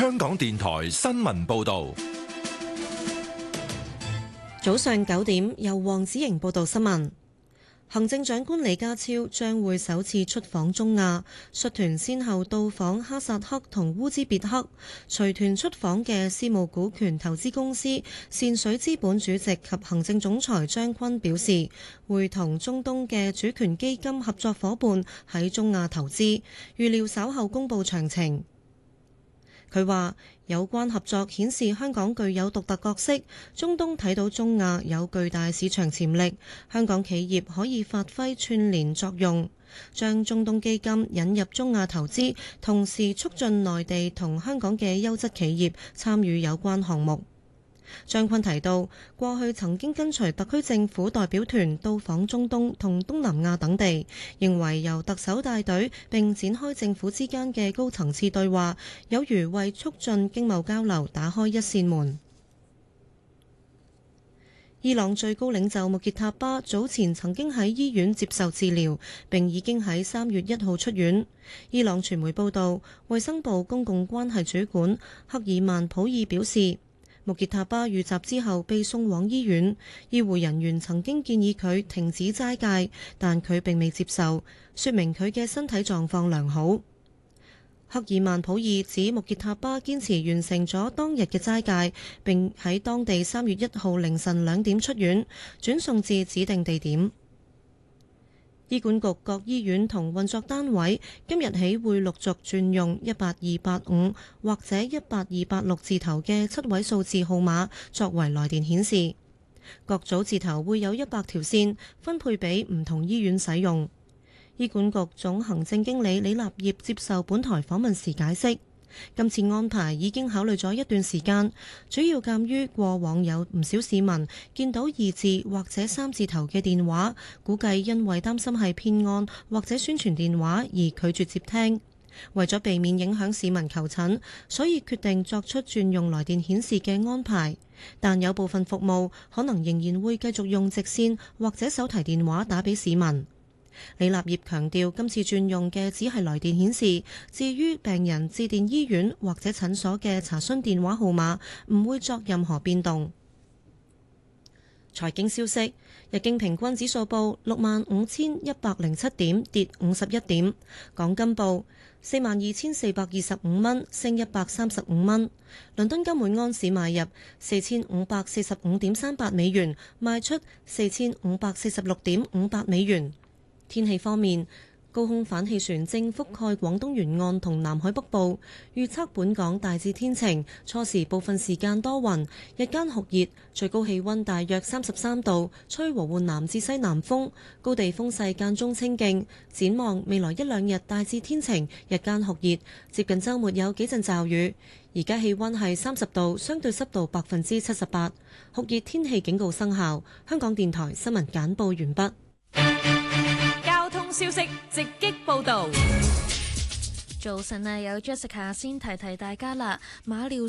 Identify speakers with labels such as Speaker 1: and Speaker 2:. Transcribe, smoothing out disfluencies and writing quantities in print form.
Speaker 1: 香港電台新聞報道。
Speaker 2: 早上9點，由黃子瑩報道新聞。行政長官李家超將會首次出訪中亞，率團先後到訪哈薩克同烏茲別克。隨團出訪嘅私募股權投資公司善水資本主席及行政總裁張坤表示，會同中東嘅主權基金合作伙伴喺中亞投資，預料稍後公佈詳情。佢話有關合作顯示香港具有獨特角色，中東睇到中亞有巨大市場潛力，香港企業可以發揮串聯作用，將中東基金引入中亞投資，同時促進內地同香港嘅優質企業參與有關項目。張坤提到，過去曾經跟隨特區政府代表團到訪中東同東南亞等地，認為由特首帶隊並展開政府之間嘅高層次對話，有如為促進經貿交流打開一扇門。伊朗最高領袖穆傑塔巴早前曾經喺醫院接受治療，並已經喺3月1號出院。伊朗傳媒報道，衛生部公共關係主管克爾曼普爾表示，穆傑塔巴遇襲之後被送往醫院，醫護人員曾經建議佢停止齋戒，但佢並未接受，說明佢嘅身體狀況良好。克爾曼普爾指穆傑塔巴堅持完成咗當日嘅齋戒，並喺當地3月1號凌晨2點出院，轉送至指定地點。醫管局各醫院同運作單位今日起會陸續轉用18285或者18286字頭嘅7位數字號碼作為來電顯示，各組字頭會有100條線分配俾唔同醫院使用。醫管局總行政經理李立業接受本台訪問時解釋，今次安排已經考慮咗一段時間，主要鑑於過往有唔少市民見到2字或者3字頭嘅電話，估計因為擔心係騙案或者宣傳電話而拒絕接聽。為咗避免影響市民求診，所以決定作出轉用來電顯示嘅安排，但有部分服務可能仍然會繼續用直線或者手提電話打俾市民。李立業強調，今次轉用嘅只係來電顯示，至於病人致電醫院或者診所嘅查詢電話號碼，唔會作任何變動。財經消息，日經平均指數報65,107點，跌51點。港金報42,425蚊，升135蚊。倫敦金每安士買入4,545.38美元，賣出4,546.58美元。天氣方面，高空反氣旋正覆蓋廣東沿岸同南海北部，預測本港大致天晴，初時部分時間多雲，日間酷熱，最高氣溫大約33度，吹和緩南至西南風，高地風勢間中清勁。展望未來1-2日大致天晴，日間酷熱，接近週末有幾陣驟雨。而家氣溫係30度，相對濕度78%，酷熱天氣警告生效。香港電台新聞簡報完畢。
Speaker 3: 消息直擊報道。
Speaker 4: 早晨啊，有 Jessica 先提大家啦。馬料